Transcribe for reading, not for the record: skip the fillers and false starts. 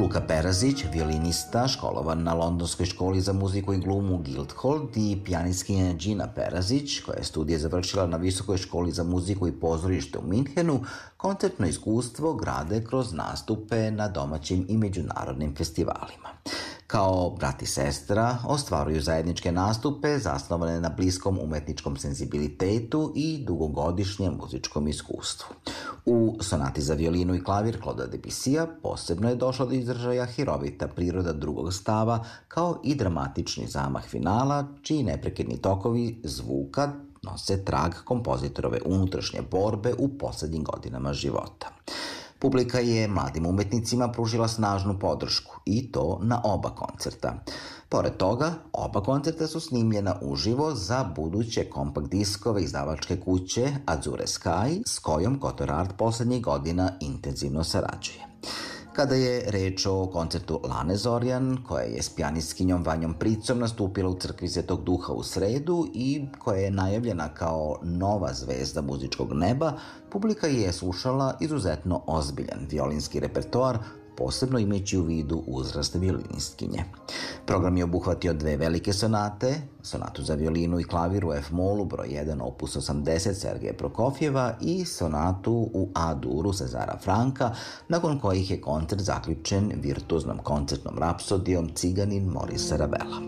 Luka Perazić, violinista, školovan na Londonskoj školi za muziku i glumu Guildhall, i pijanistkinja Gina Perazić, koja je studije završila na Visokoj školi za muziku i pozorište u Minhenu, koncertno iskustvo grade kroz nastupe na domaćim i međunarodnim festivalima. Kao brat i sestra ostvaruju zajedničke nastupe zasnovane na bliskom umetničkom senzibilitetu i dugogodišnjem muzičkom iskustvu. U sonati za violinu i klavir Claude'a Debussya posebno je došla do izražaja hirovita priroda drugog stava kao i dramatični zamah finala, čiji neprekidni tokovi zvuka nose trag kompozitorove unutrašnje borbe u poslednjim godinama života. Publika je mladim umetnicima pružila snažnu podršku i to na oba koncerta. Pored toga, oba koncerta su snimljena uživo za buduće kompakt diskove izdavačke kuće Azure Sky, s kojom Kotor Art poslednjih godina intenzivno sarađuje. Kada je reč o koncertu Lane Zorjan, koja je s pijanistkinjom Vanjom Pricom nastupila u crkvi Svetog Duha u sredu i koja je najavljena kao nova zvezda muzičkog neba, publika je slušala izuzetno ozbiljan violinski repertoar, posebno imajući u vidu uzrast violinistkinje. Program je obuhvatio dve velike sonate, sonatu za violinu i klavir u F-molu broj 1 opus 80 Sergeja Prokofjeva i sonatu u A-duru Cezara Franka, nakon kojih je koncert zaključen virtuoznom koncertnom rapsodijom Ciganin Morisa Ravela.